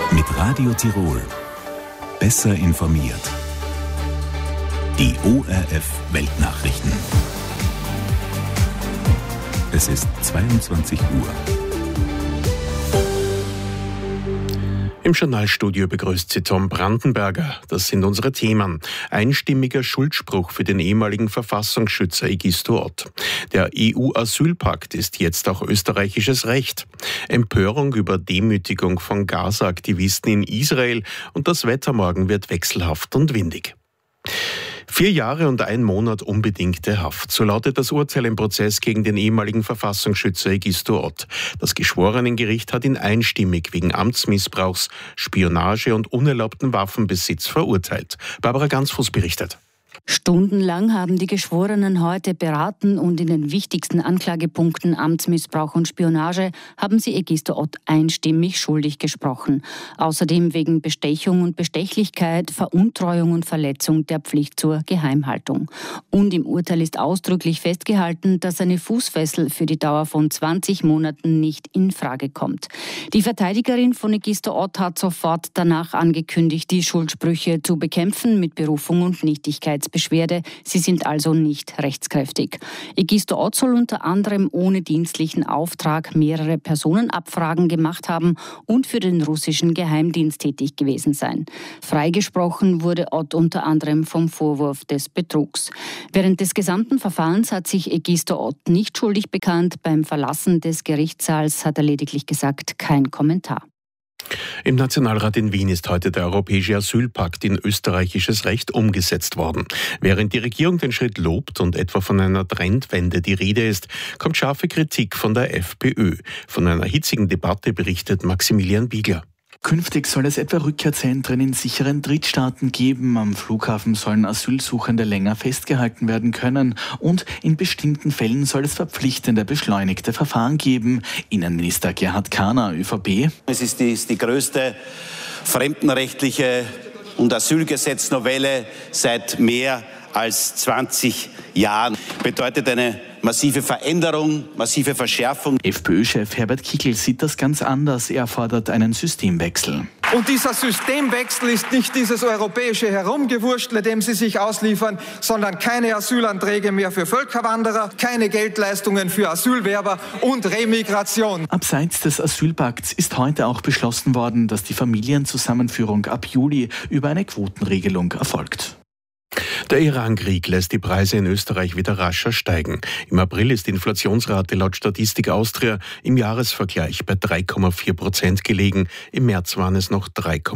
Mit Radio Tirol. Besser informiert. Die ORF Weltnachrichten. Es ist 22 Uhr. Im Journalstudio begrüßt Sie Tom Brandenberger. Das sind unsere Themen. Einstimmiger Schuldspruch für den ehemaligen Verfassungsschützer Egisto Ott. Der EU-Asylpakt ist jetzt auch österreichisches Recht. Empörung über Demütigung von Gaza-Aktivisten in Israel und das Wetter morgen wird wechselhaft und windig. 4 Jahre und 1 Monat unbedingte Haft. So lautet das Urteil im Prozess gegen den ehemaligen Verfassungsschützer Egisto Ott. Das Geschworenengericht hat ihn einstimmig wegen Amtsmissbrauchs, Spionage und unerlaubten Waffenbesitz verurteilt. Barbara Gansfuß berichtet. Stundenlang haben die Geschworenen heute beraten und in den wichtigsten Anklagepunkten Amtsmissbrauch und Spionage haben sie Egisto Ott einstimmig schuldig gesprochen. Außerdem wegen Bestechung und Bestechlichkeit, Veruntreuung und Verletzung der Pflicht zur Geheimhaltung. Und im Urteil ist ausdrücklich festgehalten, dass eine Fußfessel für die Dauer von 20 Monaten nicht in Frage kommt. Die Verteidigerin von Egisto Ott hat sofort danach angekündigt, die Schuldsprüche zu bekämpfen mit Berufung und Nichtigkeitsbeschwerde. Sie sind also nicht rechtskräftig. Egisto Ott soll unter anderem ohne dienstlichen Auftrag mehrere Personenabfragen gemacht haben und für den russischen Geheimdienst tätig gewesen sein. Freigesprochen wurde Ott unter anderem vom Vorwurf des Betrugs. Während des gesamten Verfahrens hat sich Egisto Ott nicht schuldig bekannt. Beim Verlassen des Gerichtssaals hat er lediglich gesagt, kein Kommentar. Im Nationalrat in Wien ist heute der Europäische Asylpakt in österreichisches Recht umgesetzt worden. Während die Regierung den Schritt lobt und etwa von einer Trendwende die Rede ist, kommt scharfe Kritik von der FPÖ. Von einer hitzigen Debatte berichtet Maximilian Biegler. Künftig soll es etwa Rückkehrzentren in sicheren Drittstaaten geben. Am Flughafen sollen Asylsuchende länger festgehalten werden können. Und in bestimmten Fällen soll es verpflichtende beschleunigte Verfahren geben. Innenminister Gerhard Kahner, ÖVP. Es ist die größte fremdenrechtliche und Asylgesetznovelle seit mehr als 20 Jahren. Bedeutet eine massive Veränderung, massive Verschärfung. FPÖ-Chef Herbert Kickl sieht das ganz anders. Er fordert einen Systemwechsel. Und dieser Systemwechsel ist nicht dieses europäische Herumgewurschtle, dem Sie sich ausliefern, sondern keine Asylanträge mehr für Völkerwanderer, keine Geldleistungen für Asylwerber und Remigration. Abseits des Asylpakts ist heute auch beschlossen worden, dass die Familienzusammenführung ab Juli über eine Quotenregelung erfolgt. Der Iran-Krieg lässt die Preise in Österreich wieder rascher steigen. Im April ist die Inflationsrate laut Statistik Austria im Jahresvergleich bei 3,4% gelegen. Im März waren es noch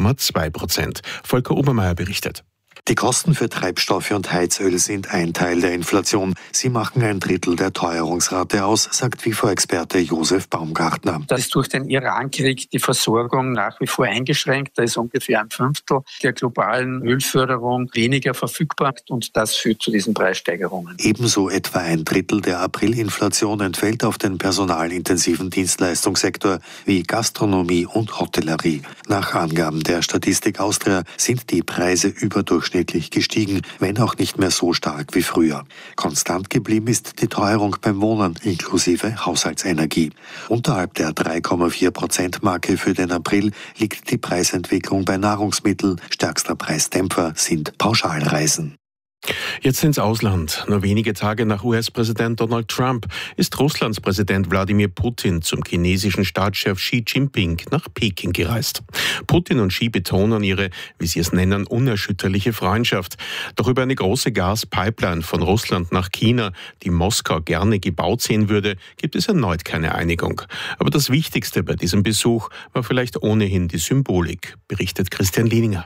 3,2%. Volker Obermeier berichtet. Die Kosten für Treibstoffe und Heizöl sind ein Teil der Inflation. Sie machen 1/3 der Teuerungsrate aus, sagt WIFO-Experte Josef Baumgartner. Das ist durch den Iran-Krieg die Versorgung nach wie vor eingeschränkt. Da ist ungefähr 1/5 der globalen Ölförderung weniger verfügbar und das führt zu diesen Preissteigerungen. Ebenso etwa 1/3 der Aprilinflation entfällt auf den personalintensiven Dienstleistungssektor wie Gastronomie und Hotellerie. Nach Angaben der Statistik Austria sind die Preise überdurchschnittlich gestiegen, wenn auch nicht mehr so stark wie früher. Konstant geblieben ist die Teuerung beim Wohnen inklusive Haushaltsenergie. Unterhalb der 3,4%-Marke für den April liegt die Preisentwicklung bei Nahrungsmitteln. Stärkster Preisdämpfer sind Pauschalreisen. Jetzt ins Ausland. Nur wenige Tage nach US-Präsident Donald Trump ist Russlands Präsident Wladimir Putin zum chinesischen Staatschef Xi Jinping nach Peking gereist. Putin und Xi betonen ihre, wie sie es nennen, unerschütterliche Freundschaft. Doch über eine große Gaspipeline von Russland nach China, die Moskau gerne gebaut sehen würde, gibt es erneut keine Einigung. Aber das Wichtigste bei diesem Besuch war vielleicht ohnehin die Symbolik, berichtet Christian Lieninger.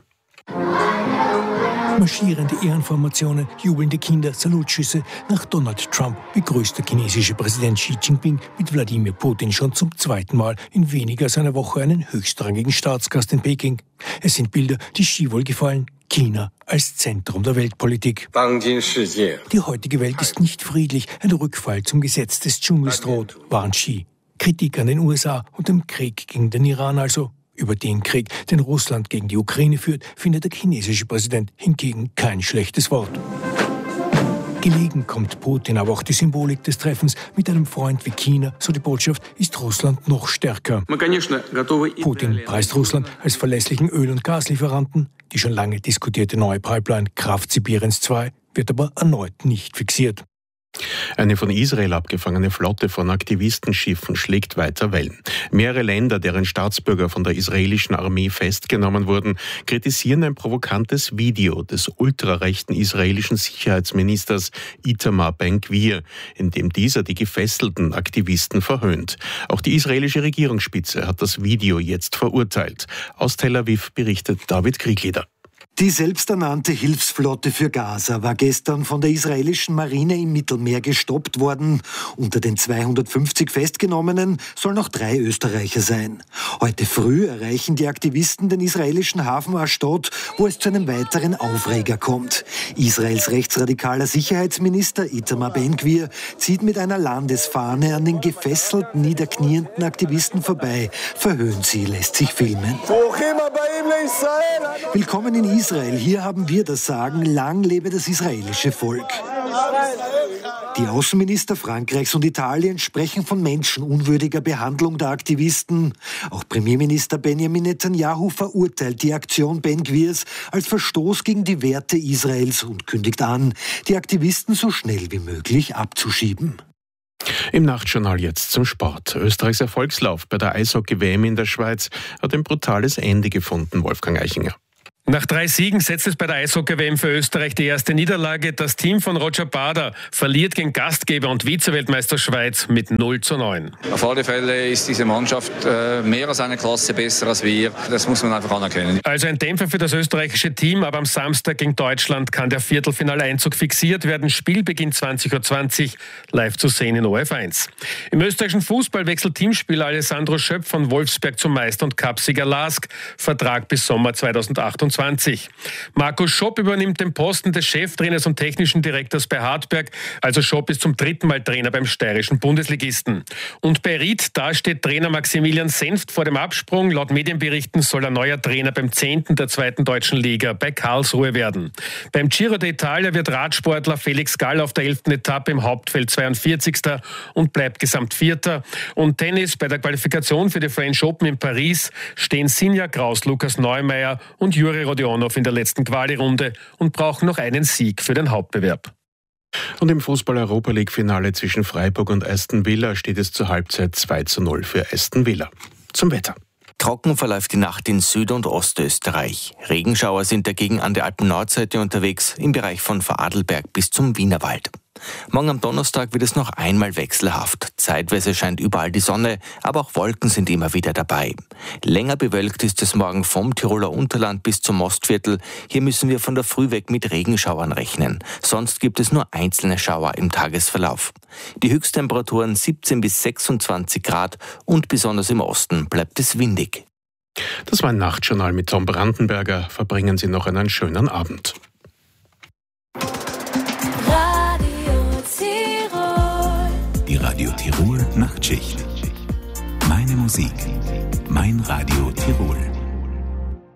Marschierende Ehrenformationen, jubelnde Kinder, Salutschüsse. Nach Donald Trump begrüßt der chinesische Präsident Xi Jinping mit Wladimir Putin schon zum 2. Mal in weniger als einer Woche einen höchstrangigen Staatsgast in Peking. Es sind Bilder, die Xi wohl gefallen. China als Zentrum der Weltpolitik. Die heutige Welt ist nicht friedlich. Ein Rückfall zum Gesetz des Dschungels droht, warnt Xi. Kritik an den USA und dem Krieg gegen den Iran also. Über den Krieg, den Russland gegen die Ukraine führt, findet der chinesische Präsident hingegen kein schlechtes Wort. Gelegen kommt Putin aber auch die Symbolik des Treffens mit einem Freund wie China, so die Botschaft, ist Russland noch stärker. Putin preist Russland als verlässlichen Öl- und Gaslieferanten. Die schon lange diskutierte neue Pipeline Kraft Sibiriens 2 wird aber erneut nicht fixiert. Eine von Israel abgefangene Flotte von Aktivistenschiffen schlägt weiter Wellen. Mehrere Länder, deren Staatsbürger von der israelischen Armee festgenommen wurden, kritisieren ein provokantes Video des ultrarechten israelischen Sicherheitsministers Itamar Ben-Gvir, in dem dieser die gefesselten Aktivisten verhöhnt. Auch die israelische Regierungsspitze hat das Video jetzt verurteilt. Aus Tel Aviv berichtet David Krieglieder. Die selbsternannte Hilfsflotte für Gaza war gestern von der israelischen Marine im Mittelmeer gestoppt worden. Unter den 250 Festgenommenen sollen auch 3 Österreicher sein. Heute früh erreichen die Aktivisten den israelischen Hafen Ashdod, wo es zu einem weiteren Aufreger kommt. Israels rechtsradikaler Sicherheitsminister Itamar Ben-Gvir zieht mit einer Landesfahne an den gefesselten, niederknienden Aktivisten vorbei, verhöhnt sie, lässt sich filmen. Willkommen in Israel, hier haben wir das Sagen, lang lebe das israelische Volk. Die Außenminister Frankreichs und Italiens sprechen von menschenunwürdiger Behandlung der Aktivisten. Auch Premierminister Benjamin Netanyahu verurteilt die Aktion Ben-Gvirs als Verstoß gegen die Werte Israels und kündigt an, die Aktivisten so schnell wie möglich abzuschieben. Im Nachtjournal jetzt zum Sport. Österreichs Erfolgslauf bei der Eishockey-WM in der Schweiz hat ein brutales Ende gefunden, Wolfgang Eichinger. Nach 3 Siegen setzt es bei der Eishockey-WM für Österreich die erste Niederlage. Das Team von Roger Bader verliert gegen Gastgeber und Vize-Weltmeister Schweiz mit 0:9. Auf alle Fälle ist diese Mannschaft mehr als eine Klasse besser als wir. Das muss man einfach anerkennen. Also ein Dämpfer für das österreichische Team, aber am Samstag gegen Deutschland kann der Viertelfinaleinzug fixiert werden. Spielbeginn 20:20 Uhr, live zu sehen in ORF1. Im österreichischen Fußball wechselt Teamspieler Alessandro Schöpf von Wolfsberg zum Meister und Cupsieger LASK. Vertrag bis Sommer 2028. Markus Schopp übernimmt den Posten des Cheftrainers und technischen Direktors bei Hartberg. Also Schopp ist zum 3. Mal Trainer beim steirischen Bundesligisten. Und bei Ried, da steht Trainer Maximilian Senft vor dem Absprung. Laut Medienberichten soll er neuer Trainer beim 10. der 2. deutschen Liga bei Karlsruhe werden. Beim Giro d'Italia wird Radsportler Felix Gall auf der 11. Etappe im Hauptfeld 42. und bleibt gesamt 4. Und Tennis, bei der Qualifikation für die French Open in Paris stehen Sinja Kraus, Lukas Neumeier und Juri Rodionov in der letzten Quali-Runde und brauchen noch einen Sieg für den Hauptbewerb. Und im Fußball-Europa-League-Finale zwischen Freiburg und Aston Villa steht es zur Halbzeit 2:0 für Aston Villa. Zum Wetter. Trocken verläuft die Nacht in Süd- und Ostösterreich. Regenschauer sind dagegen an der Alpen-Nordseite unterwegs, im Bereich von Vorarlberg bis zum Wienerwald. Morgen am Donnerstag wird es noch einmal wechselhaft. Zeitweise scheint überall die Sonne, aber auch Wolken sind immer wieder dabei. Länger bewölkt ist es morgen vom Tiroler Unterland bis zum Mostviertel. Hier müssen wir von der Früh weg mit Regenschauern rechnen. Sonst gibt es nur einzelne Schauer im Tagesverlauf. Die Höchsttemperaturen 17 bis 26 Grad und besonders im Osten bleibt es windig. Das war ein Nachtjournal mit Tom Brandenberger. Verbringen Sie noch einen schönen Abend. Die Radio Tirol Nachtschicht. Meine Musik, mein Radio Tirol.